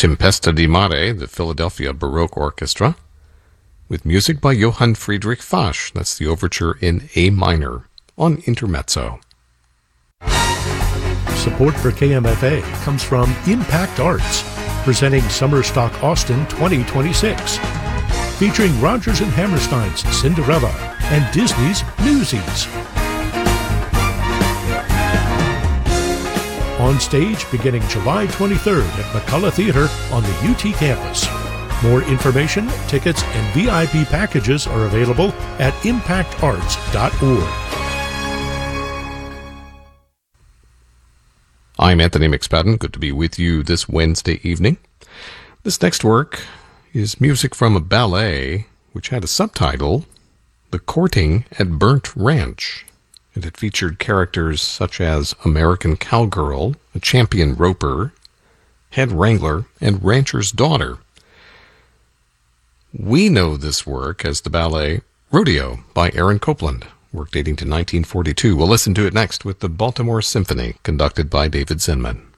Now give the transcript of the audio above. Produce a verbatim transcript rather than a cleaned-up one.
Tempesta di Mare, the Philadelphia Baroque Orchestra, with music by Johann Friedrich Fasch. That's the overture in A minor on Intermezzo. Support for K M F A comes from Impact Arts, presenting Summerstock Austin twenty twenty-six, featuring Rodgers and Hammerstein's Cinderella and Disney's Newsies. On stage beginning July twenty-third at McCullough Theater on the U T campus. More information, tickets, and V I P packages are available at impact arts dot org. I'm Anthony McSpadden. Good to be with you this Wednesday evening. This next work is music from a ballet which had a subtitle, The Courting at Burnt Ranch. And it featured characters such as American Cowgirl, a champion roper, head wrangler, and rancher's daughter. We know this work as the ballet Rodeo by Aaron Copland, work dating to nineteen forty-two. We'll listen to it next with the Baltimore Symphony, conducted by David Zinman.